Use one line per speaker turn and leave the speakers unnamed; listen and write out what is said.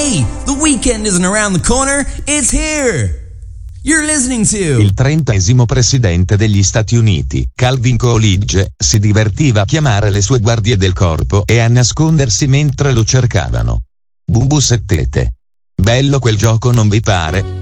Hey, the weekend isn't around the corner, it's here! You're listening to...
Il 30° presidente degli Stati Uniti, Calvin Coolidge, si divertiva a chiamare le sue guardie del corpo e a nascondersi mentre lo cercavano. Bubu settete. Bello quel gioco, non vi pare?